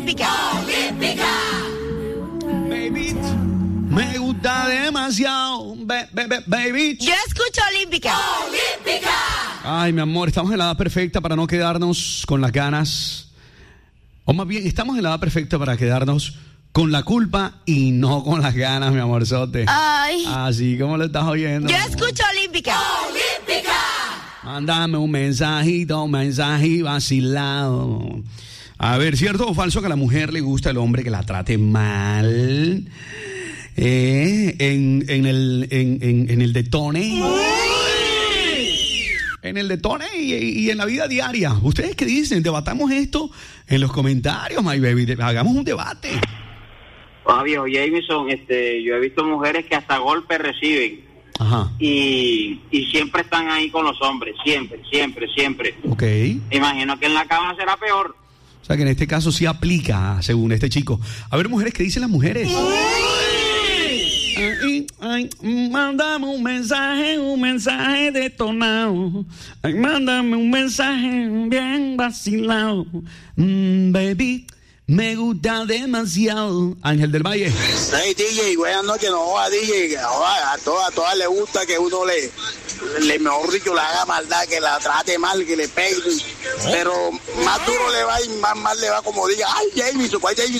olímpica. Baby, me gusta demasiado. Baby. Yo escucho olímpica. Ay, mi amor, estamos en la edad perfecta para no quedarnos con las ganas. O más bien, estamos en la edad perfecta para quedarnos con la culpa y no con las ganas, mi amorzote. Ay. Así como lo estás oyendo. Yo escucho olímpica. Mándame un mensaje vacilado. A ver, ¿cierto o falso que a la mujer le gusta el hombre que la trate mal? En el detone. En el detone y en la vida diaria. ¿Ustedes qué dicen? Debatamos esto en los comentarios, my baby. Hagamos un debate. Viejo Jameson, yo he visto mujeres que hasta golpes reciben. Ajá. Y siempre están ahí con los hombres, siempre. Ok. Imagino que en la cama será peor. O sea que en este caso sí aplica, según este chico. A ver, mujeres, ¿qué dicen las mujeres? Ay, mándame un mensaje detonado. Ay, mándame un mensaje bien vacilado. Baby, me gusta demasiado. Ángel del Valle. Hey, DJ, buenas noches, no a DJ, a todas les gusta que uno le mejor dicho, le haga maldad, que la trate mal, que le pegue, pero más duro le va y más mal le va, como diga, ay, Jameson,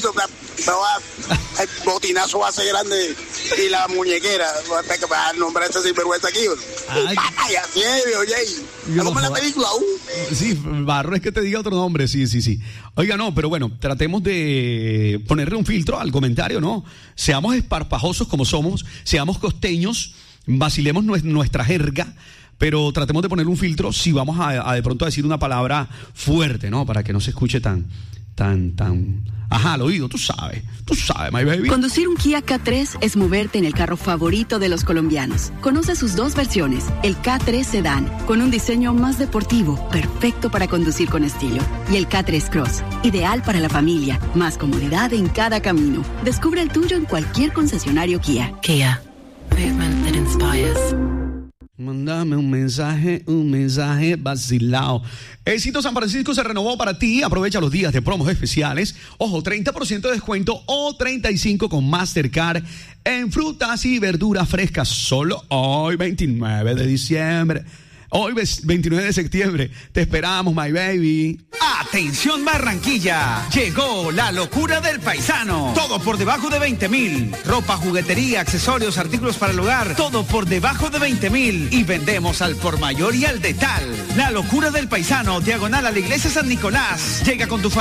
el botinazo va a ser grande y la muñequera, para nombrar ese sinvergüenza aquí, ay, así es, viejo, como en la película, Sí, barro es que te diga otro nombre, sí. Oiga, no, pero bueno, tratemos de ponerle un filtro al comentario, ¿no? Seamos esparpajosos como somos, seamos costeños, vacilemos nuestra jerga, pero tratemos de poner un filtro si vamos a de pronto a decir una palabra fuerte, ¿no? Para que no se escuche tan... Ajá, al oído, tú sabes, my baby. Conducir un Kia K3 es moverte en el carro favorito de los colombianos. Conoce sus dos versiones, el K3 Sedan, con un diseño más deportivo, perfecto para conducir con estilo, y el K3 Cross, ideal para la familia, más comodidad en cada camino. Descubre el tuyo en cualquier concesionario Kia. Kia, movement that inspires. Mándame un mensaje vacilado. Éxito San Francisco se renovó para ti. Aprovecha los días de promos especiales. Ojo, 30% de descuento o 35% con Mastercard en frutas y verduras frescas. Solo hoy, 29 de diciembre. Hoy, 29 de septiembre. Te esperamos, my baby. ¡Atención Barranquilla! Llegó la locura del paisano. Todo por debajo de 20,000. Ropa, juguetería, accesorios, artículos para el hogar. Todo por debajo de 20,000. Y vendemos al por mayor y al detal. La locura del paisano, diagonal a la iglesia San Nicolás. Llega con tu familia.